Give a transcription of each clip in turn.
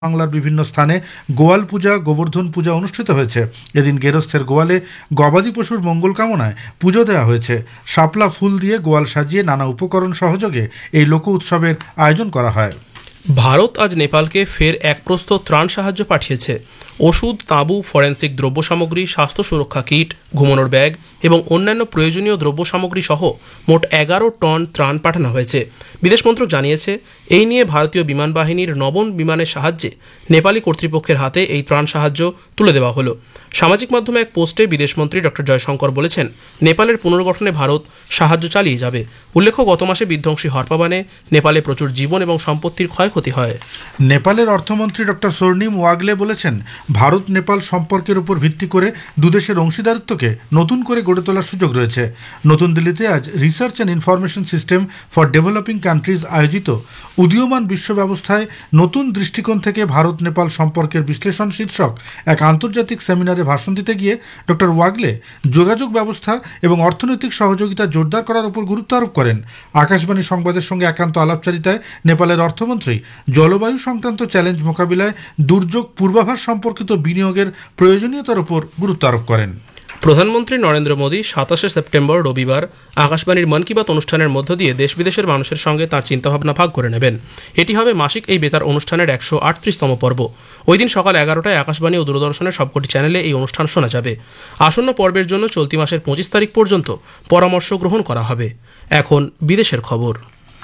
বাংলার বিভিন্ন স্থানে গোয়াল পূজা, গোবর্ধন পূজা অনুষ্ঠিত হয়েছে। এদিন গেরস্থের গোয়ালে গবাদি পশুর মঙ্গল কামনায় পুজো দেওয়া হয়েছে। শাপলা ফুল দিয়ে গোয়াল সাজিয়ে নানা উপকরণ সহযোগে এই লোক উৎসবের আয়োজন করা হয়। ভারত আজ নেপালকে ফের এক প্রস্তুত ত্রাণ সাহায্য পাঠিয়েছে। ওষুধ, তাঁবু, ফরেন্সিক দ্রব্য সামগ্রী, স্বাস্থ্য সুরক্ষা কিট, ঘুমানোর ব্যাগ এবং অন্যান্য প্রয়োজনীয় দ্রব্য সামগ্রী সহ মোট 11 টন ত্রাণ পাঠানো হয়েছে। বিদেশ মন্ত্রক জানিয়েছে, এই নিয়ে ভারতীয় বিমান বাহিনীর 9 বিমানের সাহায্যে নেপালি কর্তৃপক্ষের হাতে এই ত্রাণ সাহায্য তুলে দেওয়া হলো। সামাজিক মাধ্যমে এক পোস্টে বিদেশমন্ত্রী ডক্টর জয়শঙ্কর বলেছেন, নেপালের পুনর্গঠনে ভারত সাহায্য চালিয়ে যাবে। উল্লেখ্য, গত মাসে বিধ্বংসী হরপাবানে নেপালে প্রচুর জীবন এবং সম্পত্তির ক্ষয়ক্ষতি হয়। নেপালের অর্থমন্ত্রী ডক্টর সোরনিম ওয়াগলে বলেছেন, ভারত নেপাল সম্পর্কের উপর ভিত্তি করে দুদেশের অংশীদারিত্বকে নতুন করে গড়ে তোলার সুযোগ রয়েছে। নতুন দিল্লিতে আজ research and information system for developing countries আয়োজিত উদীয়মান বিশ্ব ব্যবস্থায় নতুন দৃষ্টিকোণ থেকে ভারত নেপাল সম্পর্কের বিশ্লেষণ শীর্ষক এক আন্তর্জাতিক সেমিনারে ভাষণ দিতে গিয়ে ডক্টর ওয়াগলে যোগাযোগ ব্যবস্থা এবং অর্থনৈতিক সহযোগিতা জোরদার করার উপর গুরুত্ব আরোপ করেন। আকাশবাণী সংবাদের সঙ্গে একান্ত আলাপচারিতায় নেপালের অর্থমন্ত্রী জলবায়ু সংক্রান্ত চ্যালেঞ্জ মোকাবিলায় দুর্যোগ পূর্বাভাস সম্পর্কিত বিনিয়োগের প্রয়োজনীয়তার উপর গুরুত্ব আরোপ করেন। প্রধানমন্ত্রী নরেন্দ্র মোদী 27 সেপ্টেম্বর রবিবার আকাশবাণীর মন কি বাত অনুষ্ঠানের মধ্য দিয়ে দেশ বিদেশের মানুষের সঙ্গে তাঁর চিন্তাভাবনা ভাগ করে নেবেন। এটি হবে মাসিক এই বেতার অনুষ্ঠানের 138তম পর্ব। ওই দিন সকাল 11টায় আকাশবাণী ও দূরদর্শনের সবকটি চ্যানেলে এই অনুষ্ঠান শোনা যাবে। আসন্ন পর্বের জন্য চলতি মাসের 25 তারিখ পর্যন্ত পরামর্শ গ্রহণ করা হবে। এখন বিদেশের খবর।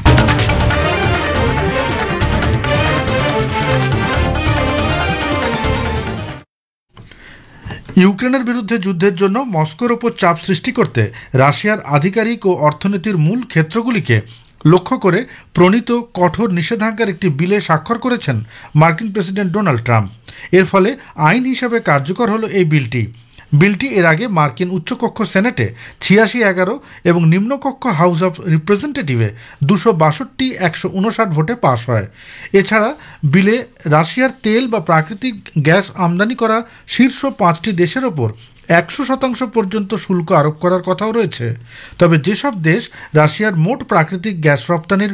ইউক্রেনের বিরুদ্ধে যুদ্ধের জন্য মস্কোর ওপর চাপ সৃষ্টি করতে রাশিয়ার আধিকারিক ও অর্থনীতির মূল ক্ষেত্রগুলিকে লক্ষ্য করে প্রণীত কঠোর নিষেধাজ্ঞার একটি বিলে স্বাক্ষর করেছেন মার্কিন প্রেসিডেন্ট ডোনাল্ড ট্রাম্প। এর ফলে আইন হিসাবে কার্যকর হলো এই বিলটি এর আগে মার্কিন উচ্চকক্ষ সেনেটে 86-11 এবং নিম্নকক্ষ হাউস অব রিপ্রেজেন্টেটিভে 262-159 ভোটে পাশ হয়। এছাড়া বিলে রাশিয়ার তেল বা প্রাকৃতিক গ্যাস আমদানি করা শীর্ষ 5টি দেশের ওপর 100% পর্যন্ত শুল্ক আরোপ করার কথাও রয়েছে। তবে যেসব দেশ রাশিয়ার মোট প্রাকৃতিক গ্যাস রপ্তানির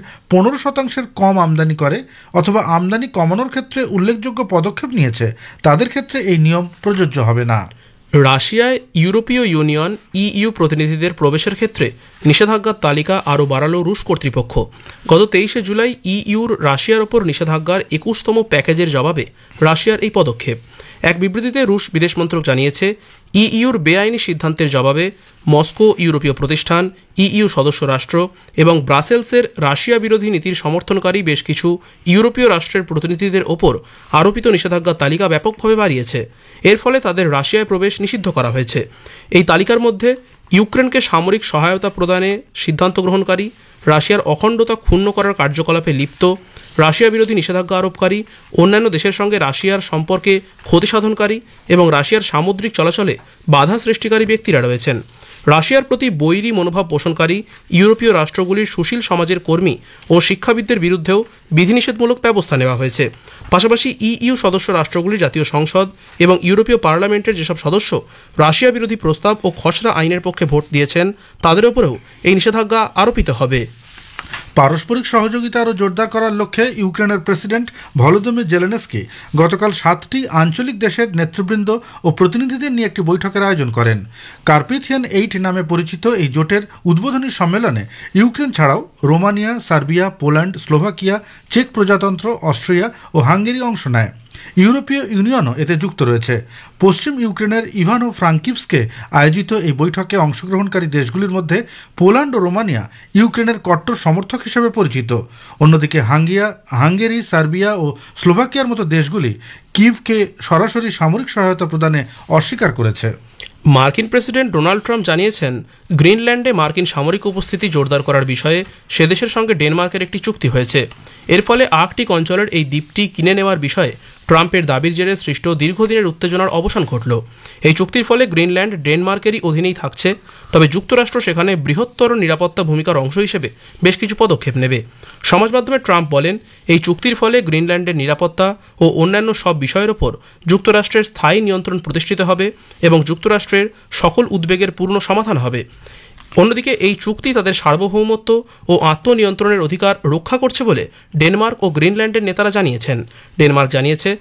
15% কম আমদানি করে অথবা আমদানি কমানোর ক্ষেত্রে উল্লেখযোগ্য পদক্ষেপ নিয়েছে, তাদের ক্ষেত্রে এই নিয়ম প্রযোজ্য হবে না। রাশিয়ায় ইউরোপীয় ইউনিয়ন ইইউ প্রতিনিধিদের প্রবেশের ক্ষেত্রে নিষেধাজ্ঞার তালিকা আরও বাড়ালো রুশ কর্তৃপক্ষ। গত 23 জুলাই ইইউর রাশিয়ার ওপর নিষেধাজ্ঞার 21তম প্যাকেজের জবাবে রাশিয়ার এই পদক্ষেপ। এক বিবৃতিতে রুশ বিদেশ মন্ত্রক জানিয়েছে, ইইউর বেআইনি সিদ্ধান্তের জবাবে মস্কো, ইউরোপীয় প্রতিষ্ঠান, ইইউ সদস্য রাষ্ট্র এবং ব্রাসেলসের রাশিয়া বিরোধী নীতির সমর্থনকারী বেশ কিছু ইউরোপীয় রাষ্ট্রের প্রতিনিধিদের ওপর আরোপিত নিষেধাজ্ঞার তালিকা ব্যাপকভাবে বাড়িয়েছে। এর ফলে তাদের রাশিয়ায় প্রবেশ নিষিদ্ধ করা হয়েছে। এই তালিকার মধ্যে ইউক্রেনকে সামরিক সহায়তা প্রদানে সিদ্ধান্ত গ্রহণকারী, রাশিয়ার অখণ্ডতা ক্ষুণ্ণ করার কার্যকলাপে লিপ্ত, রাশিয়া বিরোধী নিষেধাজ্ঞা আরোপকারী, অন্যান্য দেশের সঙ্গে রাশিয়ার সম্পর্কে ক্ষতি সাধনকারী এবং রাশিয়ার সামুদ্রিক চলাচলে বাধা সৃষ্টিকারী ব্যক্তিরা রয়েছেন। রাশিয়ার প্রতি বৈরী মনোভাব পোষণকারী ইউরোপীয় রাষ্ট্রগুলির সুশীল সমাজের কর্মী ও শিক্ষাবিদদের বিরুদ্ধেও বিধিনিষেধমূলক ব্যবস্থা নেওয়া হয়েছে। পাশাপাশি ইইউ সদস্য রাষ্ট্রগুলির জাতীয় সংসদ এবং ইউরোপীয় পার্লামেন্টের যেসব সদস্য রাশিয়া বিরোধী প্রস্তাব ও খসড়া আইনের পক্ষে ভোট দিয়েছেন, তাদের ওপরেও এই নিষেধাজ্ঞা আরোপিত হবে। পারস্পরিক সহযোগিতা আরও জোরদার করার লক্ষ্যে ইউক্রেনের প্রেসিডেন্ট ভলোদিমির জেলেনস্কি গতকাল 7টি আঞ্চলিক দেশের নেতৃবৃন্দ ও প্রতিনিধিদের নিয়ে একটি বৈঠকের আয়োজন করেন। কার্পেথিয়ান 8 নামে পরিচিত এই জোটের উদ্বোধনী সম্মেলনে ইউক্রেন ছাড়াও Romania, Serbia, Poland, Slovakia, check প্রজাতন্ত্র, অস্ট্রিয়া ও হাঙ্গেরি অংশ নেয়। ইউরোপীয় ইউনিয়নও এতে যুক্ত রয়েছে। পশ্চিম ইউক্রেনের ইভানো ফ্রাঙ্কিভস্কে আয়োজিত এই বৈঠকে অংশগ্রহণকারী দেশগুলির মধ্যে পোল্যান্ড ও রোমানিয়া ইউক্রেনের কট্টর সমর্থক হিসেবে পরিচিত। অন্যদিকে হাঙ্গেরি, সার্বিয়া ও স্লোভাকিয়ার মতো দেশগুলি কিভকে সরাসরি সামরিক সহায়তা প্রদানে অস্বীকার করেছে। মার্কিন প্রেসিডেন্ট ডোনাল্ড ট্রাম্প জানিয়েছেন, গ্রিনল্যান্ডে মার্কিন সামরিক উপস্থিতি জোরদার করার বিষয়ে সে দেশের সঙ্গে ডেনমার্কের একটি চুক্তি হয়েছে। এর ফলে আর্কটিক অঞ্চলের এই দ্বীপটি কিনে নেওয়ার বিষয়ে ট্রাম্পের দাবির জেরে সৃষ্ট দীর্ঘদিনের উত্তেজনার অবসান ঘটল। এই চুক্তির ফলে গ্রিনল্যান্ড ডেনমার্কেরই অধীনেই থাকছে, তবে যুক্তরাষ্ট্র সেখানে বৃহত্তর নিরাপত্তা ভূমিকার অংশ হিসেবে বেশ কিছু পদক্ষেপ নেবে। সমাজ মাধ্যমে ট্রাম্প বলেন, এই চুক্তির ফলে গ্রিনল্যান্ডের নিরাপত্তা ও অন্যান্য সব বিষয়ের ওপর যুক্তরাষ্ট্রের স্থায়ী নিয়ন্ত্রণ প্রতিষ্ঠিত হবে এবং যুক্তরাষ্ট্রের সকল উদ্বেগের পূর্ণ সমাধান হবে। অন্যদিকে এই চুক্তি তাদের সার্বভৌমত্ব ও আত্মনিয়ন্ত্রণের অধিকার রক্ষা করছে বলে ডেনমার্ক ও গ্রিনল্যান্ডের নেতারা জানিয়েছেন। ডেনমার্ক জানিয়েছে